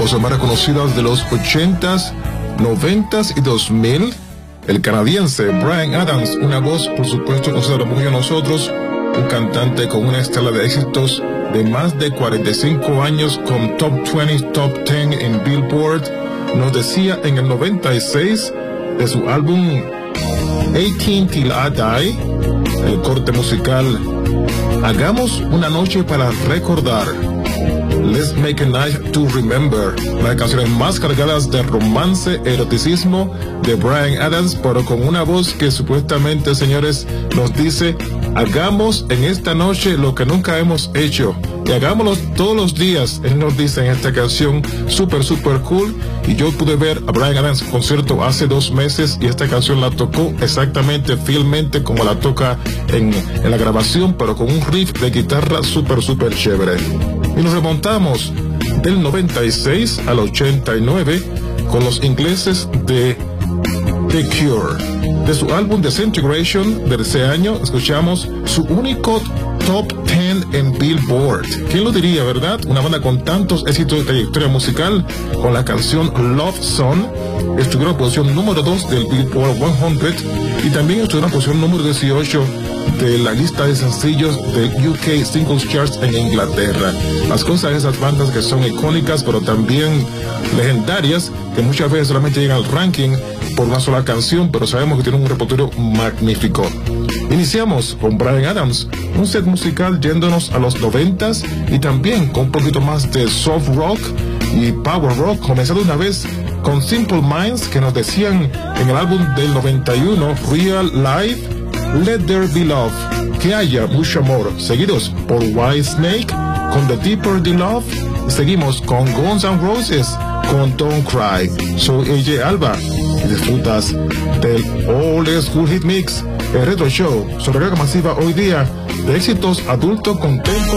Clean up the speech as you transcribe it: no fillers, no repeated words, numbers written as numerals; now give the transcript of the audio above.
cosas más reconocidas de los 80s, 90s y 2000. El canadiense Bryan Adams, una voz por supuesto conocida muy a nosotros, un cantante con una estela de éxitos de más de 45 años con Top 20, Top 10 en Billboard, nos decía en el 96 de su álbum 18 Till I Die, el corte musical Hagamos una noche para recordar, Let's Make a Night to Remember, una de las canciones más cargadas de romance, eroticismo de Bryan Adams, pero con una voz que supuestamente, señores, nos dice: hagamos en esta noche lo que nunca hemos hecho y hagámoslo todos los días. Él nos dice en esta canción super cool. Y yo pude ver a Bryan Adams en concierto hace 2 meses y esta canción la tocó exactamente, fielmente como la toca en la grabación, pero con un riff de guitarra super chévere. Y nos remontamos del 96 al 89 con los ingleses de The Cure. De su álbum Disintegration de ese año, escuchamos su único Top 10 en Billboard. ¿Quién lo diría, verdad? Una banda con tantos éxitos de trayectoria musical, con la canción Love Song, estuvieron en posición número 2 del Billboard 100 y también estuvieron en posición número 18 de la lista de sencillos del UK Singles Charts en Inglaterra. Las cosas de esas bandas que son icónicas, pero también legendarias, que muchas veces solamente llegan al ranking por una sola canción, pero sabemos que tienen un repertorio magnífico. Iniciamos con Bryan Adams, un set musical yéndonos a los 90s y también con un poquito más de soft rock y power rock, comenzando una vez con Simple Minds, que nos decían en el álbum del 91, Real Life, Let There Be Love, que haya mucho amor, seguidos por Whitesnake con The Deeper the Love, y seguimos con Guns N' Roses con Don't Cry. Soy AJ Alba y disfrutas del Old School Hit Mix, el Retro Show sobre carga masiva hoy día de éxitos adultos con tempo